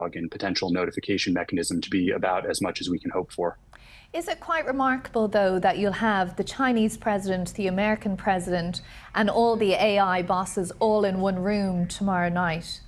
and potential notification mechanism to be about as much as we can hope for. Is it quite remarkable, though, that you'll have the Chinese president, the American president, and all the AI bosses all in one room tomorrow night?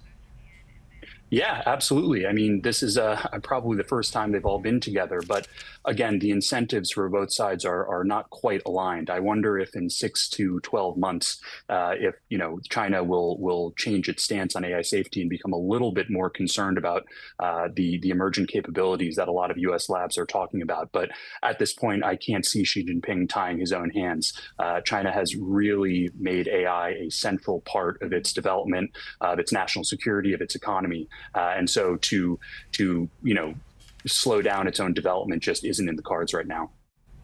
Yeah, absolutely. I mean, this is probably the first time they've all been together. But again, the incentives for both sides are not quite aligned. I wonder if in 6 to 12 months, if China will change its stance on AI safety and become a little bit more concerned about the emergent capabilities that a lot of U.S. labs are talking about. But at this point, I can't see Xi Jinping tying his own hands. China has really made AI a central part of its development, of its national security, of its economy. And so to slow down its own development just isn't in the cards right now.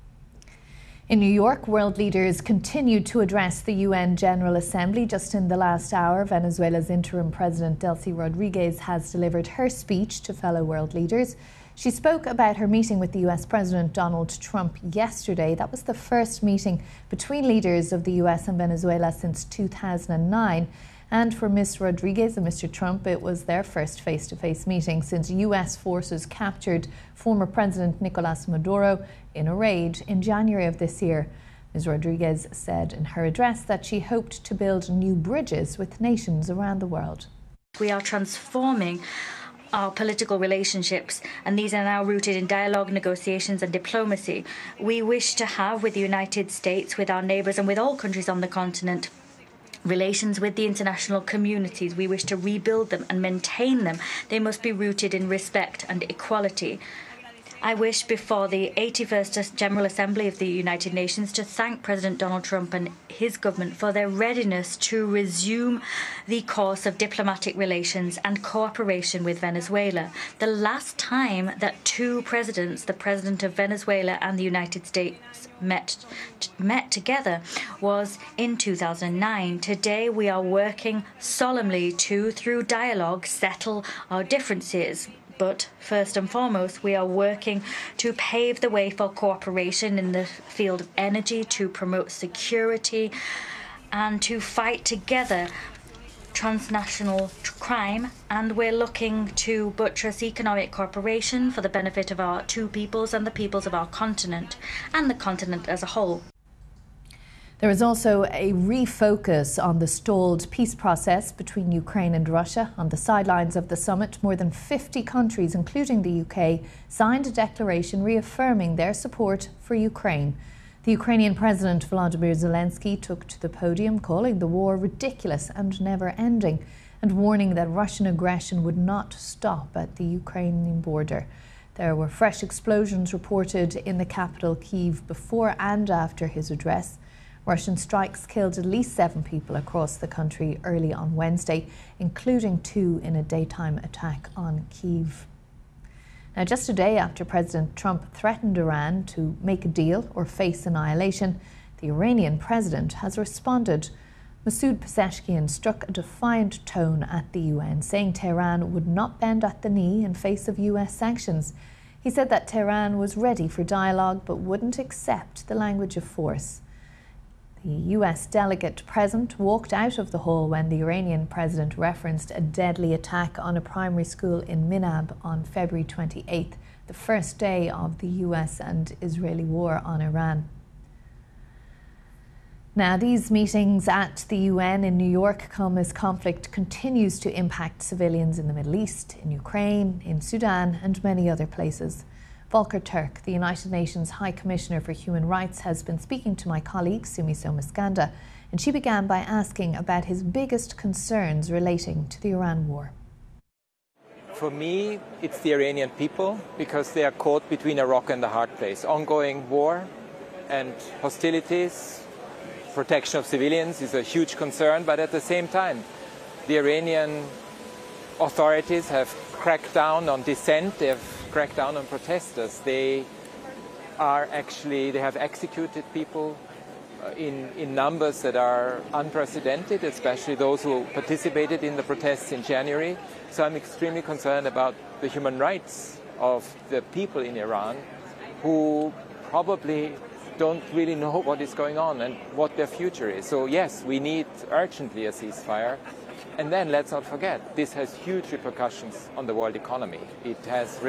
In New York, world leaders continued to address the UN General Assembly. Just in the last hour, Venezuela's interim president, Delcy Rodriguez, has delivered her speech to fellow world leaders. She spoke about her meeting with the US President Donald Trump yesterday. That was the first meeting between leaders of the US and Venezuela since 2009. And for Ms. Rodriguez and Mr. Trump, it was their first face-to-face meeting since US forces captured former President Nicolas Maduro in a raid in January of this year. Ms. Rodriguez said in her address that she hoped to build new bridges with nations around the world. We are transforming our political relationships, and these are now rooted in dialogue, negotiations and diplomacy. We wish to have with the United States, with our neighbours and with all countries on the continent, relations with the international communities. We wish to rebuild them and maintain them. They must be rooted in respect and equality. I wish, before the 81st General Assembly of the United Nations, to thank President Donald Trump and his government for their readiness to resume the course of diplomatic relations and cooperation with Venezuela. The last time that two presidents, the President of Venezuela and the United States, met together was in 2009. Today we are working solemnly to, through dialogue, settle our differences. But first and foremost, we are working to pave the way for cooperation in the field of energy, to promote security and to fight together transnational crime. And we're looking to buttress economic cooperation for the benefit of our two peoples and the peoples of our continent and the continent as a whole. There is also a refocus on the stalled peace process between Ukraine and Russia. On the sidelines of the summit, more than 50 countries, including the UK, signed a declaration reaffirming their support for Ukraine. The Ukrainian President Volodymyr Zelensky took to the podium, calling the war ridiculous and never-ending, and warning that Russian aggression would not stop at the Ukrainian border. There were fresh explosions reported in the capital, Kyiv, before and after his address. Russian strikes killed at least 7 people across the country early on Wednesday, including 2 in a daytime attack on Kyiv. Now, just a day after President Trump threatened Iran to make a deal or face annihilation, the Iranian president has responded. Masoud Pezeshkian struck a defiant tone at the UN, saying Tehran would not bend at the knee in face of US sanctions. He said that Tehran was ready for dialogue but wouldn't accept the language of force. The US delegate present walked out of the hall when the Iranian president referenced a deadly attack on a primary school in Minab on February 28th, the first day of the US and Israeli war on Iran. Now, these meetings at the UN in New York come as conflict continues to impact civilians in the Middle East, in Ukraine, in Sudan and many other places. Volker Turk, the United Nations High Commissioner for Human Rights, has been speaking to my colleague Sumi Somaskanda, and she began by asking about his biggest concerns relating to the Iran war. For me, it's the Iranian people, because they are caught between a rock and a hard place. Ongoing war and hostilities, protection of civilians is a huge concern, but at the same time, the Iranian authorities have cracked down on dissent, they have cracked down on protesters. They have executed people in numbers that are unprecedented, especially those who participated in the protests in January. So I'm extremely concerned about the human rights of the people in Iran who probably don't really know what is going on and what their future is. So yes, we need urgently a ceasefire. And then let's not forget, this has huge repercussions on the world economy. It has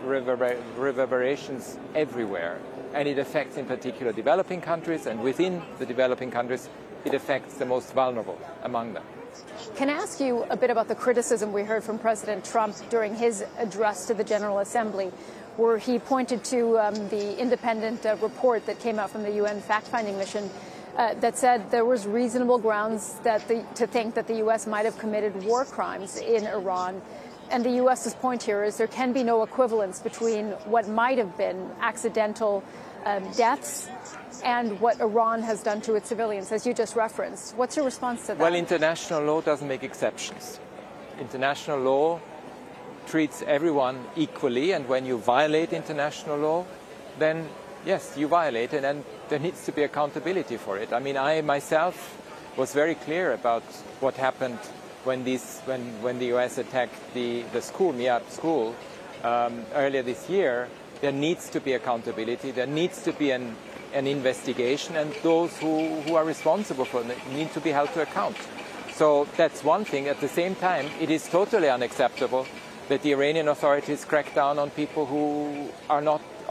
reverberations everywhere, and it affects in particular developing countries, and within the developing countries, it affects the most vulnerable among them. Can I ask you a bit about the criticism we heard from President Trump during his address to the General Assembly, where he pointed to the independent report that came out from the UN fact-finding mission that said there was reasonable grounds to think that the U.S. might have committed war crimes in Iran. And the U.S.'s point here is there can be no equivalence between what might have been accidental deaths and what Iran has done to its civilians, as you just referenced. What's your response to that? Well, international law doesn't make exceptions. International law treats everyone equally, and when you violate international law, then yes, you violate it, and there needs to be accountability for it. I mean, I myself was very clear about what happened when the US attacked the school, Miab school, earlier this year. There needs to be accountability. There needs to be an investigation, and those who are responsible for it need to be held to account. So that's one thing. At the same time, it is totally unacceptable that the Iranian authorities crack down on people who are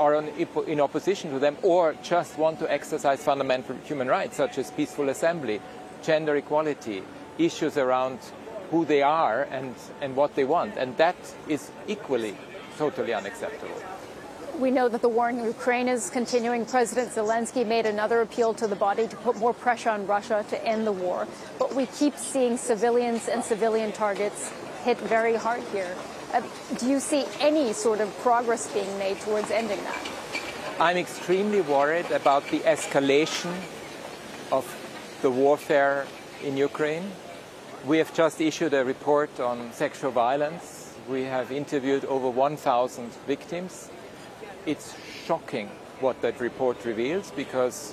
in opposition to them or just want to exercise fundamental human rights, such as peaceful assembly, gender equality, issues around who they are and what they want. And that is equally totally unacceptable. We know that the war in Ukraine is continuing. President Zelensky made another appeal to the body to put more pressure on Russia to end the war. But we keep seeing civilians and civilian targets hit very hard here. Do you see any sort of progress being made towards ending that? I'm extremely worried about the escalation of the warfare in Ukraine. We have just issued a report on sexual violence. We have interviewed over 1,000 victims. It's shocking what that report reveals, because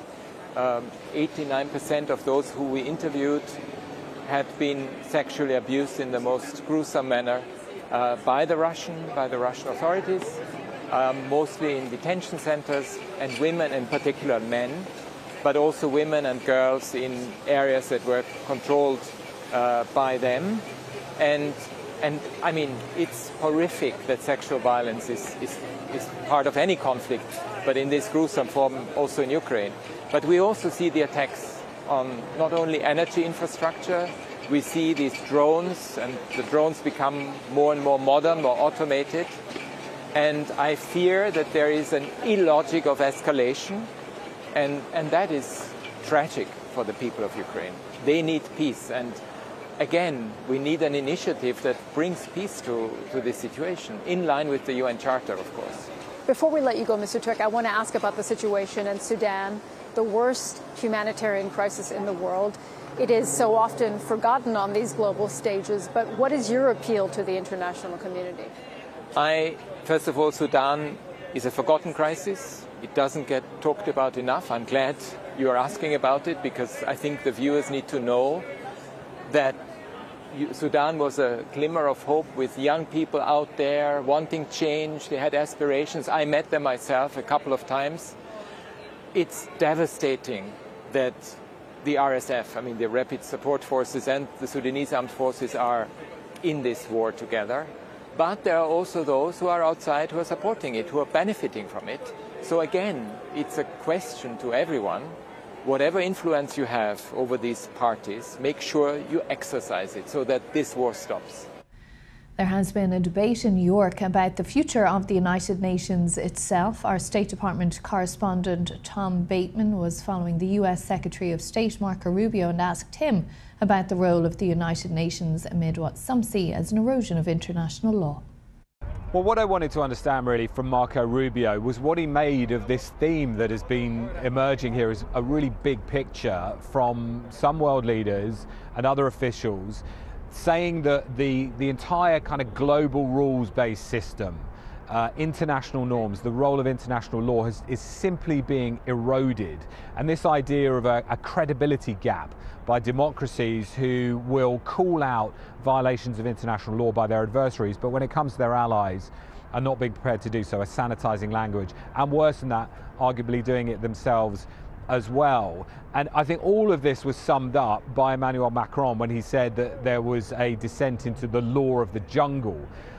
89% of those who we interviewed had been sexually abused in the most gruesome manner by the Russian authorities, mostly in detention centers, and women, in particular men, but also women and girls in areas that were controlled by them. And I mean, it's horrific that sexual violence is part of any conflict, but in this gruesome form also in Ukraine. But we also see the attacks on not only energy infrastructure, we see these drones, and the drones become more and more modern, more automated. And I fear that there is an illogic of escalation, and that is tragic for the people of Ukraine. They need peace, and again, we need an initiative that brings peace to this situation, in line with the UN Charter, of course. Before we let you go, Mr. Turk, I want to ask about the situation in Sudan, the worst humanitarian crisis in the world. It is so often forgotten on these global stages, but what is your appeal to the international community? First of all, Sudan is a forgotten crisis. It doesn't get talked about enough. I'm glad you are asking about it, because I think the viewers need to know that Sudan was a glimmer of hope, with young people out there wanting change. They had aspirations. I met them myself a couple of times. It's devastating that the RSF, I mean the Rapid Support Forces, and the Sudanese armed forces are in this war together. But there are also those who are outside who are supporting it, who are benefiting from it. So again, it's a question to everyone. Whatever influence you have over these parties, make sure you exercise it so that this war stops. There has been a debate in New York about the future of the United Nations itself. Our State Department correspondent Tom Bateman was following the US Secretary of State Marco Rubio and asked him about the role of the United Nations amid what some see as an erosion of international law. Well, what I wanted to understand really from Marco Rubio was what he made of this theme that has been emerging here as a really big picture from some world leaders and other officials, saying that the entire kind of global rules-based system, international norms, the role of international law is simply being eroded. And this idea of a credibility gap by democracies who will call out violations of international law by their adversaries, but when it comes to their allies, are not being prepared to do so, are sanitizing language, and worse than that, arguably doing it themselves as well. And I think all of this was summed up by Emmanuel Macron when he said that there was a descent into the law of the jungle.